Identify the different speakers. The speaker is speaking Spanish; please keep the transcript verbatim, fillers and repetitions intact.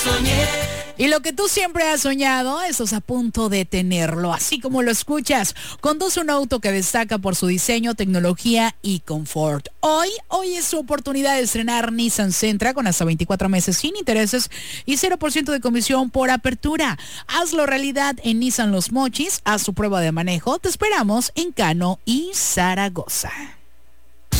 Speaker 1: Y lo que tú siempre has soñado, estás a punto de tenerlo, así como lo escuchas. Conduce un auto que destaca por su diseño, tecnología y confort. Hoy, hoy es su oportunidad de estrenar Nissan Sentra con hasta veinticuatro meses sin intereses y cero por ciento de comisión por apertura. Hazlo realidad en Nissan Los Mochis, haz su prueba de manejo. Te esperamos en Cano y Zaragoza.